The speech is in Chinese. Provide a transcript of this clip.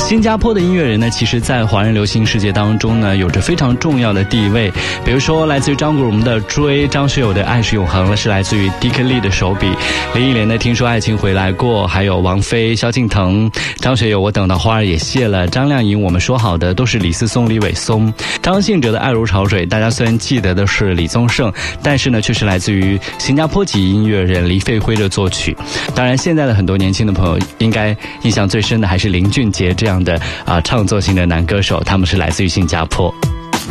新加坡的音乐人呢，其实在华人流行世界当中呢，有着非常重要的地位。比如说，来自于张国荣的《追》，张学友的《爱是永恒》是来自于迪克利的手笔，林忆莲的《听说爱情回来过》，还有王菲、萧敬腾、张学友《我等到花儿也谢了》，张靓颖《我们说好的》都是李思松、李伟松，张信哲的《爱如潮水》，大家虽然记得的是李宗盛，但是呢，却是来自于新加坡籍音乐人黎费辉的作曲。当然，现在的很多年轻的朋友应该印象最深的还是林俊杰这样的创作型的男歌手，他们是来自于新加坡。